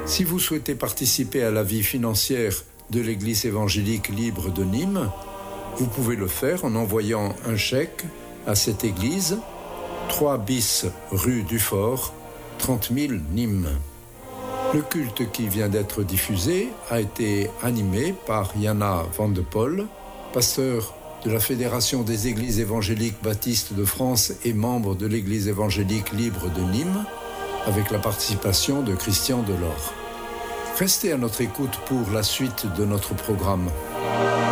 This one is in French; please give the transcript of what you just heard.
Si vous souhaitez participer à la vie financière de l'Église évangélique libre de Nîmes, vous pouvez le faire en envoyant un chèque à cette église, 3 bis rue du Fort, 30 000 Nîmes. Le culte qui vient d'être diffusé a été animé par Jana van de Pol, pasteur de la Fédération des Églises évangéliques baptistes de France et membre de l'Église évangélique libre de Nîmes, avec la participation de Christian Delors. Restez à notre écoute pour la suite de notre programme.